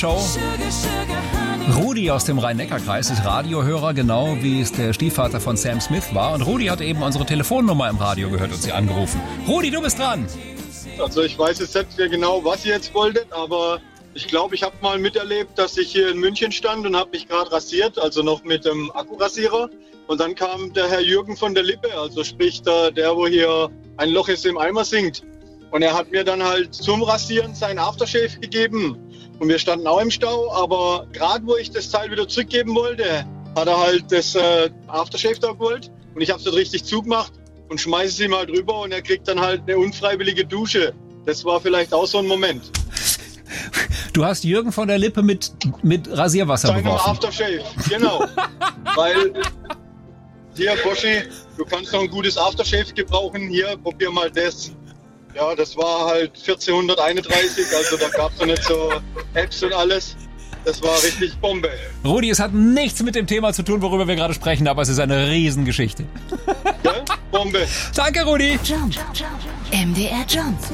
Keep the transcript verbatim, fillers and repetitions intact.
Show. Rudi aus dem Rhein-Neckar-Kreis ist Radiohörer, genau wie es der Stiefvater von Sam Smith war. Und Rudi hat eben unsere Telefonnummer im Radio gehört und sie angerufen. Rudi, du bist dran. Also ich weiß jetzt nicht genau, was ihr jetzt wolltet, aber ich glaube, ich habe mal miterlebt, dass ich hier in München stand und habe mich gerade rasiert, also noch mit dem Akkurasierer. Und dann kam der Herr Jürgen von der Lippe, also sprich der, der wo hier ein Loch ist im Eimer singt. Und er hat mir dann halt zum Rasieren seinen Aftershave gegeben. Und wir standen auch im Stau, aber gerade wo ich das Teil wieder zurückgeben wollte, hat er halt das äh, Aftershave da geholt. Und ich habe es dann richtig zugemacht und schmeiße es ihm halt rüber und er kriegt dann halt eine unfreiwillige Dusche. Das war vielleicht auch so ein Moment. Du hast Jürgen von der Lippe mit, mit Rasierwasser Seinem beworfen. Aftershave, genau. Weil, hier, Boschi, du kannst noch ein gutes Aftershave gebrauchen. Hier, probier mal das. Ja, das war halt vierzehnhunderteinunddreißig, also da gab es noch nicht so Apps und alles. Das war richtig Bombe. Rudi, es hat nichts mit dem Thema zu tun, worüber wir gerade sprechen, aber es ist eine Riesengeschichte. Ja, Bombe. Danke, Rudi. Jump. M D R Jump.